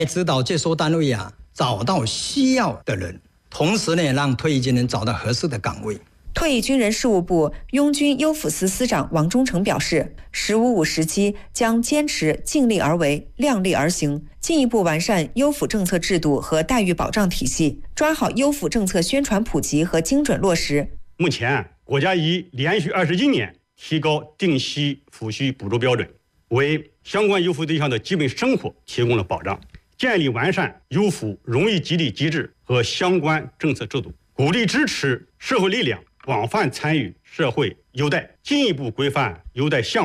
指导接收单位找到需要的人，同时呢，让退役军人找到合适的岗位。 退役军人事务部拥军优抚司司长王忠诚表示，“15+5”时期将坚持尽力而为、量力而行，进一步完善优抚政策制度和待遇保障体系，抓好优抚政策宣传普及和精准落实。 目前，国家已连续21年提高定期抚恤补助标准，为相关优抚对象的基本生活提供了保障，建立完善优抚荣誉激励机制和相关政策制度，鼓励支持社会力量广泛参与社会优待，进一步规范优待项目。